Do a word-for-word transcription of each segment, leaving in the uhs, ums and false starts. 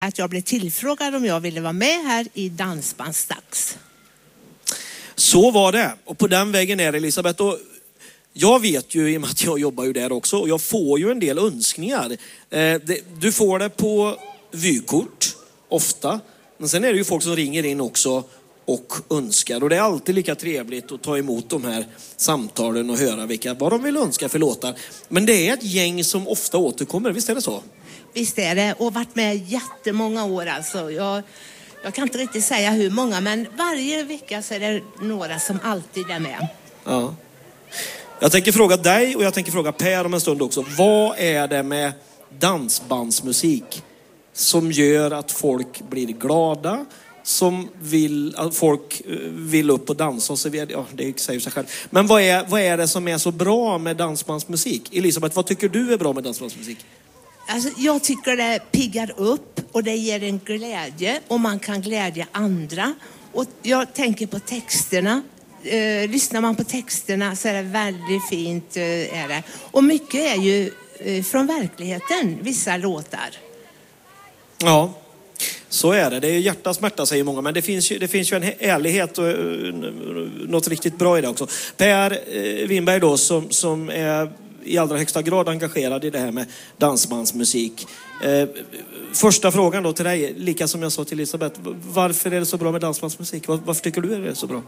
att jag blev tillfrågad om jag ville vara med här i Dansbandsdags. Så var det. Och på den vägen är det, Elisabeth. Och jag vet ju, i och med att jag jobbar ju där också, och jag får ju en del önskningar. Eh, det, du får det på vykort, ofta. Men sen är det ju folk som ringer in också och önskar. Och det är alltid lika trevligt att ta emot de här samtalen och höra vilka, vad de vill önska för låtar. Men det är ett gäng som ofta återkommer, visst är det så? Visst är det, och varit med jättemånga år alltså. Jag, jag kan inte riktigt säga hur många, men varje vecka så är det några som alltid är med. Ja. Jag tänker fråga dig och jag tänker fråga Per om en stund också. Vad är det med dansbandsmusik som gör att folk blir glada, som vill att folk vill upp och dansa och så vidare? Ja, det säger sig själv. Men vad är, vad är det som är så bra med dansbandsmusik? Elisabeth, vad tycker du är bra med dansbandsmusik? Alltså, jag tycker det piggar upp och det ger en glädje och man kan glädja andra. Och jag tänker på texterna. Eh, lyssnar man på texterna så är det väldigt fint. Eh, är det. Och mycket är ju eh, från verkligheten, vissa låtar. Ja, så är det. Det är hjärta smärta, säger många. Men det finns ju, det finns ju en ärlighet och uh, något riktigt bra i det också. Per uh, Winberg då, som, som är i allra högsta grad engagerad i det här med dansbandsmusik. Uh, första frågan då till dig, lika som jag sa till Elisabeth. Varför är det så bra med dansbandsmusik? Var, varför tycker du är det så bra?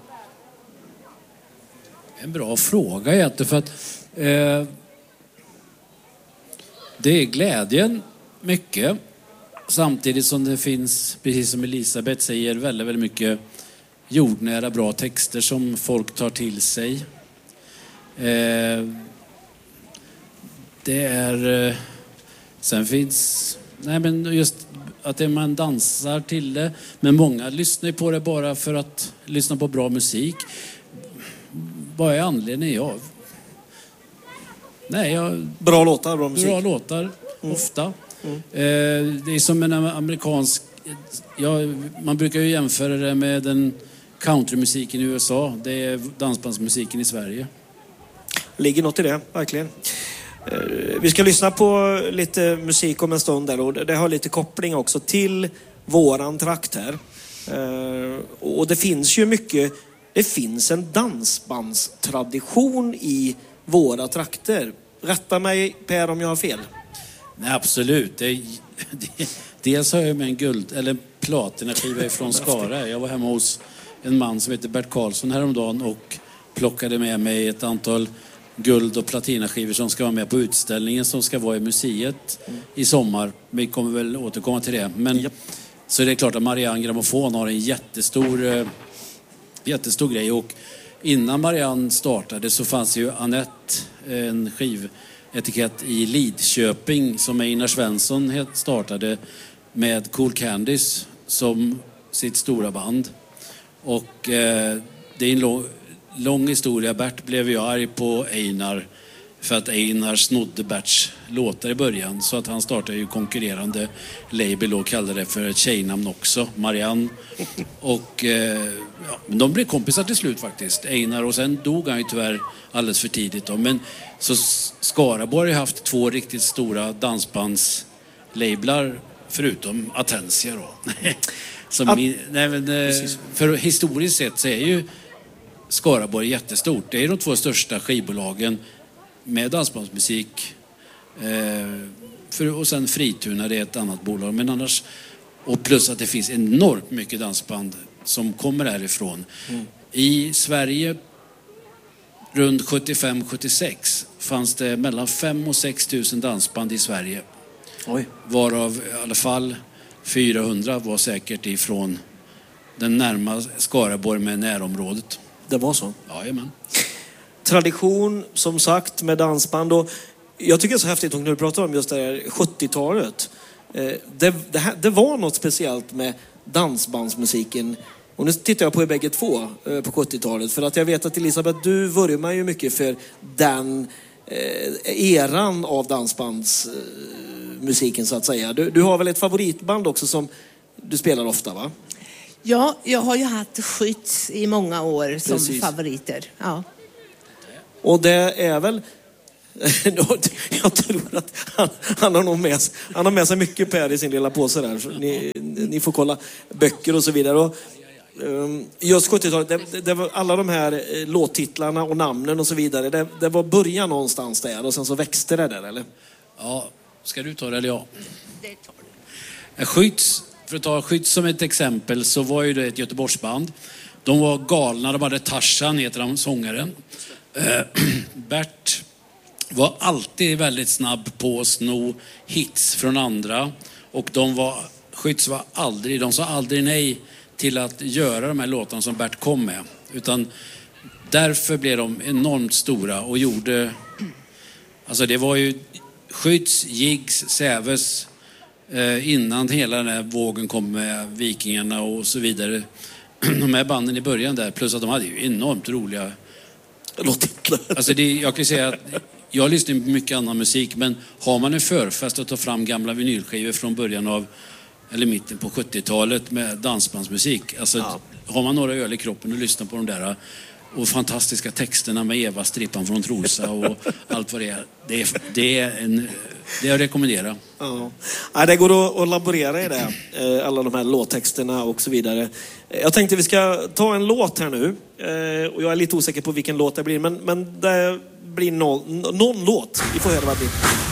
En bra fråga egentligen, för att uh, det är glädjen mycket. Samtidigt som det finns, precis som Elisabeth säger, väldigt, väldigt mycket jordnära bra texter som folk tar till sig. Eh, det är... Eh, sen finns... Nej, men just att det man dansar till det. Men många lyssnar på det bara för att lyssna på bra musik. Vad är anledningen? Ja. Nej, jag... Bra låtar, bra musik. Bra låtar, mm. ofta. Mm. Eh, det är som en amerikansk... Ja, man brukar ju jämföra det med den countrymusiken i U S A. Det är dansbandsmusiken i Sverige. Ligger något i det, verkligen. Eh, vi ska lyssna på lite musik om en stund där, och det har lite koppling också till våran trakt här. Eh, och det finns ju mycket... Det finns en dansbandstradition i våra trakter. Rätta mig, Per, om jag har fel. Nej, absolut. Det, det, dels har jag med en guld eller platinaskiva från Skara. Jag var hemma hos en man som heter Bert Karlsson häromdagen och plockade med mig ett antal guld- och platinaskivor som ska vara med på utställningen som ska vara i museet mm. i sommar. Vi kommer väl återkomma till det. Men yep. Så det är klart att Marianne Grammofon har en jättestor, jättestor grej. Och innan Marianne startade så fanns ju Annette, en skiv etikett i Lidköping som Einar Svensson startade med Cool Candies som sitt stora band. Och eh, det är en lång, lång historia. Bert blev ju arg på Einar för att Einar snodde Berts låtar i början, så att han startade ju konkurrerande label och kallade det för ett tjejnamn också, Marianne. Och eh, ja, men de blev kompisar till slut faktiskt, Einar, och sen dog han ju tyvärr alldeles för tidigt då. Men så Skaraborg har haft två riktigt stora dansbandslablar förutom Atensia då. Som ja, i, nej, men, för historiskt sett så är ju Skaraborg jättestort. Det är de två största skivbolagen med dansbandsmusik. Eh, för, och sen Frituna, det är ett annat bolag. Men annars, och plus att det finns enormt mycket dansband som kommer härifrån. Mm. I Sverige runt sjuttiofem sjuttiosex fanns det mellan fem och sex tusen dansband i Sverige. Oj. Varav i alla fall fyrahundra var säkert ifrån den närmaste Skaraborg med närområdet. Det var så? Jajamän. Tradition, som sagt, med dansband. Och jag tycker det är så häftigt när du pratar om just det här sjuttiotalet. Det, det, här, det var något speciellt med dansbandsmusiken. Och nu tittar jag på er bägge två på sjuttiotalet. För att jag vet att Elisabeth, du vurmar ju mycket för den eran av dansbandsmusiken så att säga. Du, du har väl ett favoritband också som du spelar ofta, va? Ja, jag har ju haft Skytts i många år som Precis. favoriter. Ja. Och det är väl Jag tror att han, han, har nog med, han har med sig mycket Per i sin lilla påse där. Så ni, ni får kolla böcker och så vidare. Och, um, just sjuttiotalet, det, det var alla de här eh, låttitlarna och namnen och så vidare. Det, det var början någonstans där och sen så växte det där, eller? Ja, ska du ta det eller jag? Det tar du. Skydds, för att ta Skydds som ett exempel, så var ju det ett Göteborgsband. De var galna, de hade Tarzan, heter han, sångaren. Eh, Bert var alltid väldigt snabb på att sno hits från andra. Och de var, Skydds var aldrig, de sa aldrig nej till att göra de här låtarna som Bert kom med. Utan därför blev de enormt stora och gjorde, alltså det var ju Skydds, Jigs, Säves, eh, innan hela den här vågen kom med Vikingarna och så vidare. De här banden i början där, plus att de hade ju enormt roliga låttitlar. Alltså det, jag kan säga att jag lyssnar på mycket annan musik, men har man en förfest att ta fram gamla vinylskivor från början av, eller mitten på sjuttiotalet med dansbandsmusik, alltså ja. Har man några öl i kroppen och lyssnar på de där och fantastiska texterna med Eva, strippan från Trosa och allt vad det är, det är, det är en, det jag rekommenderar. Ja. Ja, det går att, att laborera i det, alla de här låttexterna och så vidare. Jag tänkte vi ska ta en låt här nu, och jag är lite osäker på vilken låt det blir, men, men det blir någon, någon låt. Vi får höra vad det blir.